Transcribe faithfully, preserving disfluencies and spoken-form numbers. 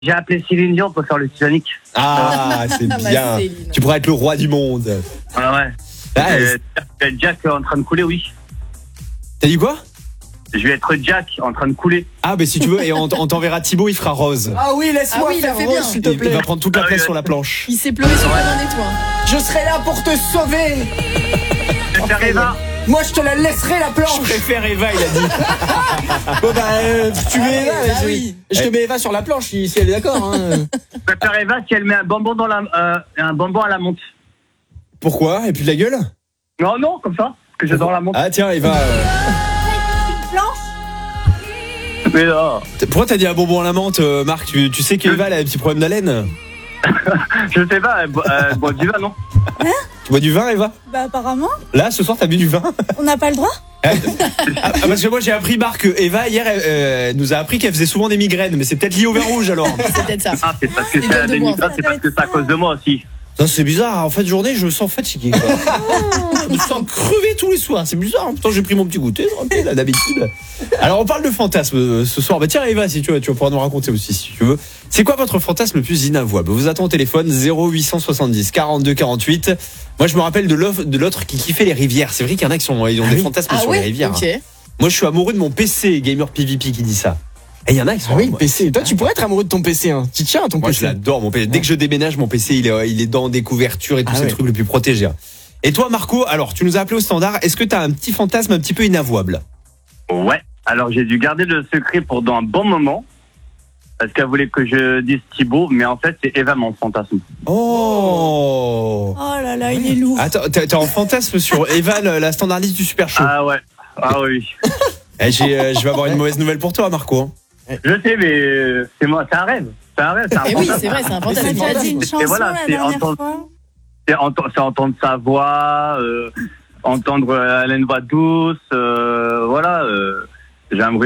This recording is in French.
J'ai appelé Céline Dion pour faire le Titanic. Ah, c'est Ah, bah, bien. Céline. Tu pourrais être le roi du monde. Ah ouais. Ah, Euh, Jack en train de couler, oui. T'as dit quoi? Je vais être Jack en train de couler. Ah, mais si tu veux, et on, on t'enverra Thibaut, il fera Rose. Ah oui, laisse-moi Ah oui, il faire a fait Rose, bien. s'il te Il, il plaît. va prendre toute la Ah place oui, sur la planche. Il s'est pleuré sur comme un étoile. Je serai là pour te sauver. Je vais faire Eva. Moi, je te la laisserai la Je planche. préfère Eva, il a dit. Bon bah, euh, tu mets Eva. bah je, oui. je te mets Eva sur la planche si, si elle est d'accord. Hein. Je vais faire Eva si elle met un bonbon dans la, euh, un bonbon à la menthe. Pourquoi? Et puis de la gueule? Non, non, comme ça. Parce que j'adore la menthe. Ah, tiens, Eva. euh, Mais là, Pourquoi t'as dit un bonbon à la menthe, euh, Marc? Tu, tu sais qu'Eva, elle a un petit problème d'haleine? je sais pas, elle boit, elle boit du vin, non? Tu bois du vin, Eva? Bah apparemment, Là, ce soir, t'as bu du vin? on n'a pas le droit. Ah, parce que moi, j'ai appris, Marc, que Eva, hier, elle, euh, elle nous a appris qu'elle faisait souvent des migraines. Mais c'est peut-être lié au vin rouge, alors. C'est peut-être ça. Ah, c'est parce que C'est c'est de des moi, migraines, c'est parce que c'est à cause de moi aussi. Ça, c'est bizarre. En fin de journée, je me sens fatigué. Quoi. Je me sens crevé tous les soirs. C'est bizarre. Pourtant, j'ai pris mon petit goûter. Je là, d'habitude. Alors, on parle de fantasme euh, ce soir. Bah, tiens, Eva, si tu veux, tu vas pouvoir nous raconter aussi, si tu veux. C'est quoi votre fantasme le plus inavouable? Vous attendez au téléphone zéro huit cent soixante-dix quarante-deux quarante-huit. Moi, je me rappelle de l'autre, de l'autre qui kiffait les rivières. C'est vrai qu'il y en a qui sont, ils ont Ah des oui. fantasmes Ah sur les ouais, rivières. ok. Moi, je suis amoureux de mon P C, Gamer P V P, qui dit ça. Et il y en a qui sont. Ah oui, le moi, P C. Toi, tu pourrais être amoureux de ton P C. Hein. Tu tiens à ton Moi, P je C. l'adore, mon P C. Dès que je déménage, mon P C, il est, il est dans des couvertures et tous Ah ces ouais. trucs les plus protégés. Et toi, Marco, alors, tu nous as appelé au standard. Est-ce que tu as un petit fantasme un petit peu inavouable? Ouais. Alors, j'ai dû garder le secret pendant un bon moment. Parce qu'elle voulait que je dise Thibaut, mais en fait, c'est Eva mon fantasme. Oh Oh là là, il est lourd. Attends, t'es t'es en fantasme sur Eva, la la standardiste du Super Show. Ah ouais. Ah oui. Eh, j'ai, euh, je vais avoir une mauvaise nouvelle pour toi, Marco. Je sais, mais euh, c'est moi, c'est un rêve. C'est un rêve, c'est un Et oui, fantasme. c'est vrai, c'est un On a fantasme. déjà dit une Et chanson voilà, la c'est dernière entendre- fois. C'est ento- c'est entendre sa voix, euh, entendre euh, elle a une voix douce, euh, voilà. Euh, J'aimerais